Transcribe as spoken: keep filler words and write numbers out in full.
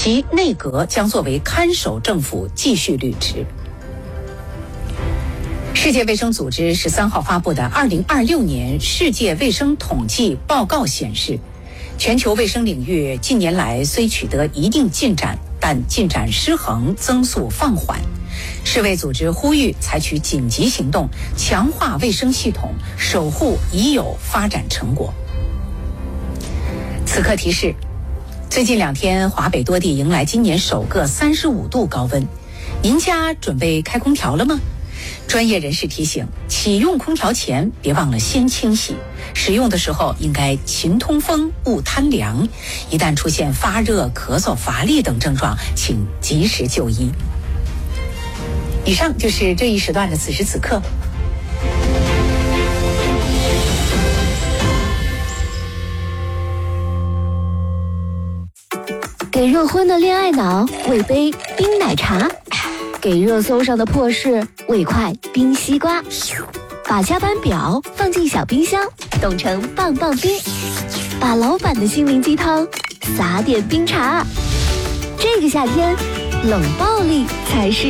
其内阁将作为看守政府继续履职。世界卫生组织十三号发布的二零二六年世界卫生统计报告显示，全球卫生领域近年来虽取得一定进展，但进展失衡，增速放缓。世卫组织呼吁采取紧急行动，强化卫生系统，守护已有发展成果。此刻提示，最近两天华北多地迎来今年首个三十五度高温，您家准备开空调了吗？专业人士提醒，启用空调前别忘了先清洗，使用的时候应该勤通风，勿贪凉。一旦出现发热、咳嗽、乏力等症状，请及时就医。以上就是这一时段的此时此刻。 给热昏的恋爱脑喂杯冰奶茶，给热搜上的破事喂块冰西瓜，把加班表放进小冰箱，冻成棒棒冰，把老板的心灵鸡汤撒点冰茶。这个夏天，冷暴力才是